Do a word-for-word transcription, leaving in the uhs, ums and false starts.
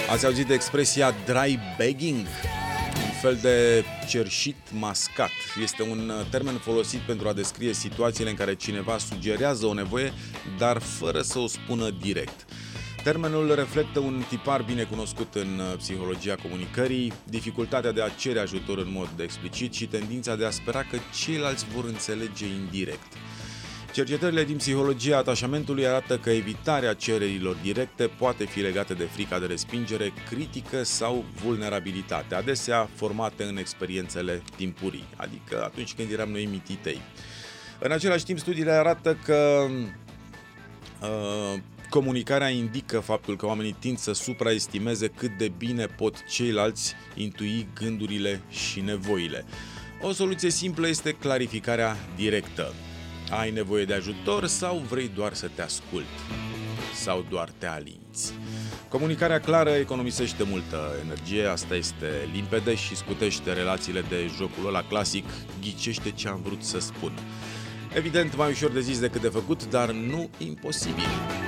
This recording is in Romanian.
Ați auzit de expresia dry begging? Un fel de cerșit mascat. Este un termen folosit pentru a descrie situațiile în care cineva sugerează o nevoie, dar fără să o spună direct. Termenul reflectă un tipar bine cunoscut în psihologia comunicării, dificultatea de a cere ajutor în mod explicit și tendința de a spera că ceilalți vor înțelege indirect. Cercetările din psihologia atașamentului arată că evitarea cererilor directe poate fi legată de frica de respingere, critică sau vulnerabilitate, adesea formate în experiențele timpurii, adică atunci când eram noi mititei. În același timp, studiile arată că uh, comunicarea indică faptul că oamenii tind să supraestimeze cât de bine pot ceilalți intui gândurile și nevoile. O soluție simplă este clarificarea directă. Ai nevoie de ajutor sau vrei doar să te ascult? Sau doar te alinți? Comunicarea clară economisește multă energie, asta este limpede și scutește relațiile de jocul ăla clasic, ghicește ce am vrut să spun. Evident, mai ușor de zis decât de făcut, dar nu imposibil.